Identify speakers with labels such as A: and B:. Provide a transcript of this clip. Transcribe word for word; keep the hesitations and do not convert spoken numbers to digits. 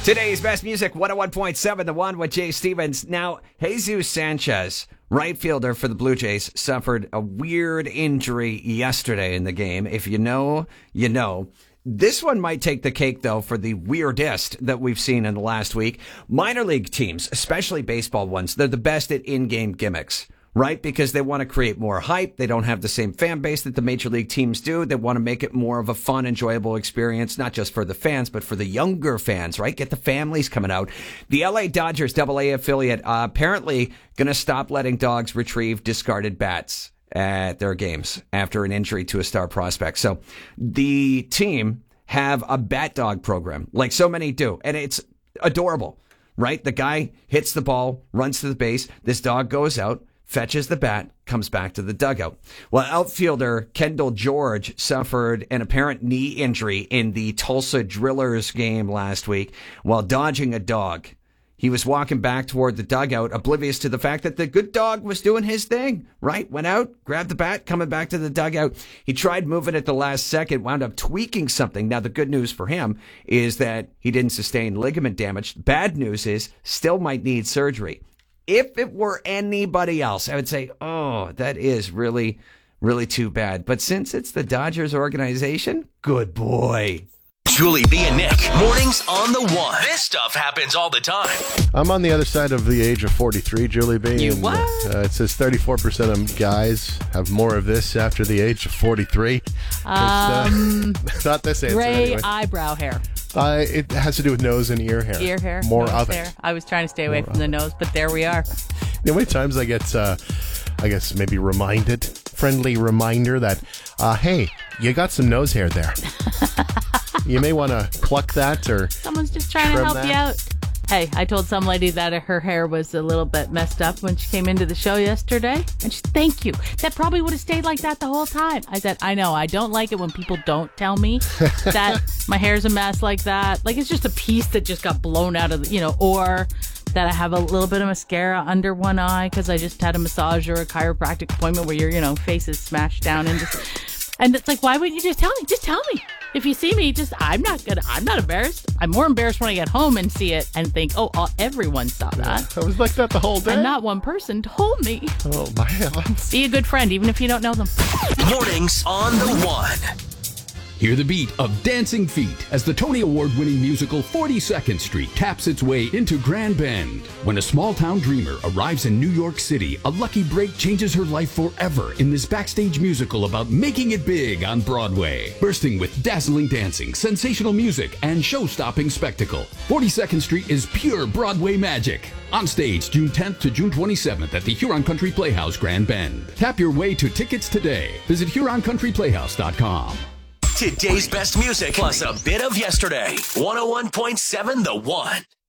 A: Today's best music, one oh one point seven, The One with Jay Stevens. Now, Jesus Sanchez, right fielder for the Blue Jays, suffered a weird injury yesterday in the game. If you know, you know. This one might take the cake, though, for the weirdest that we've seen in the last week. Minor league teams, especially baseball ones, they're the best at in-game gimmicks. Right? Because they want to create more hype. They don't have the same fan base that the major league teams do. They want to make it more of a fun, enjoyable experience, not just for the fans, but for the younger fans, right? Get the families coming out. The L A Dodgers double A affiliate uh, apparently going to stop letting dogs retrieve discarded bats at their games after an injury to a star prospect. So the team have a bat dog program, like so many do, and it's adorable, right? The guy hits the ball, runs to the base. This dog goes out, fetches the bat, comes back to the dugout. Well, outfielder Kendall George suffered an apparent knee injury in the Tulsa Drillers game last week while dodging a dog. He was walking back toward the dugout, oblivious to the fact that the good dog was doing his thing, right? Went out, grabbed the bat, coming back to the dugout. He tried moving at the last second, wound up tweaking something. Now, the good news for him is that he didn't sustain ligament damage. Bad news is still might need surgery. If it were anybody else, I would say, oh, that is really, really too bad. But since it's the Dodgers organization, good boy.
B: Julie B and Nick, mornings on the One. This stuff happens all the time.
C: I'm on the other side of the age of forty-three, Julie B.
D: You
C: and,
D: what?
C: Uh, it says thirty-four percent of guys have more of this after the age of forty-three.
D: Um,
C: uh, not this answer,
D: gray
C: anyway.
D: eyebrow hair.
C: Uh, it has to do with nose and ear hair.
D: Ear hair.
C: More
D: nose
C: of it.
D: hair. I was trying to stay away
C: More
D: from the nose, but there we are.
C: You know how many times I get, uh, I guess, maybe reminded, friendly reminder that, uh, hey, you got some nose hair there. You may want to pluck that or
D: Someone's just trying to
C: trim
D: help
C: that.
D: you out. Hey, I told some lady that her hair was a little bit messed up when she came into the show yesterday. And she said, thank you. That probably would have stayed like that the whole time. I said, I know. I don't like it when people don't tell me that my hair's a mess like that. Like it's just a piece that just got blown out of the, you know, or that I have a little bit of mascara under one eye because I just had a massage or a chiropractic appointment where your, you know, face is smashed down and just, and it's like, why wouldn't you just tell me? Just tell me. If you see me, just, I'm not gonna, I'm not embarrassed. I'm more embarrassed when I get home and see it and think, oh, all, everyone saw that.
C: I was like that the whole day.
D: And not one person told me.
C: Oh, my heavens.
D: Be a good friend, even if you don't know them.
B: Mornings on the One.
E: Hear the beat of Dancing Feet as the Tony Award-winning musical forty-second Street taps its way into Grand Bend. When a small-town dreamer arrives in New York City, a lucky break changes her life forever in this backstage musical about making it big on Broadway. Bursting with dazzling dancing, sensational music, and show-stopping spectacle, forty-second Street is pure Broadway magic. On stage June tenth to June twenty-seventh at the Huron Country Playhouse, Grand Bend. Tap your way to tickets today. Visit Huron Country Playhouse dot com.
B: Today's best music plus a bit of yesterday. one oh one point seven The One.